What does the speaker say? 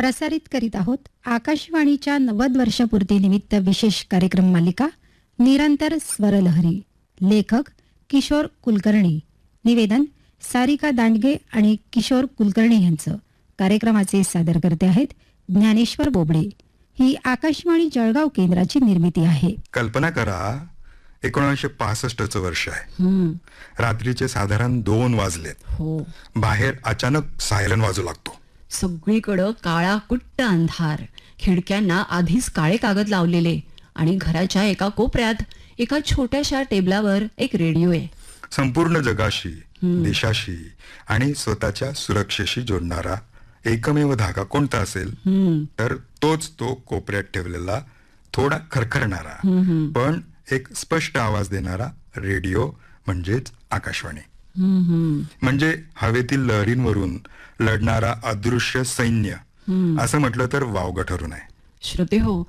प्रसारित करीत आहोत आकाशवाणीच्या 90 वर्षपूर्तीनिमित्त विशेष कार्यक्रम मालिका निरंतर स्वरलहरी. लेखक किशोर कुलकर्णी. निवेदन सारिका दांडगे आणि किशोर कुलकर्णी यांचं. कार्यक्रमाचे सादर करते आहेत ज्ञानेश्वर बोबडे. ही आकाशवाणी जळगाव केंद्राची निर्मिती आहे. कल्पना करा 1965चं वर्ष आहे. रात्रीचे साधारण 2 वाजलेत. बाहेर अचानक सायरन वाजू लागतो. सगळीकडं काळा कुट्ट अंधार. खिडक्यांना आधीच काळे कागद लावलेले आणि घराच्या एका कोपऱ्यात एका छोट्याशा टेबलावर एक रेडिओ आहे. संपूर्ण जगाशी, देशाशी आणि स्वतःच्या सुरक्षेशी जोडणारा एकमेव धागा कोणता असेल तर तोच तो कोपऱ्यात ठेवलेला थोडा खरखरणारा पण एक स्पष्ट आवाज देणारा रेडिओ म्हणजेच आकाशवाणी. म्हणजे हवेतील लहरींवरून लढणारा अदृश्य सैन्य असं म्हटलं तर वावगं ठरू नये. श्रोते हो,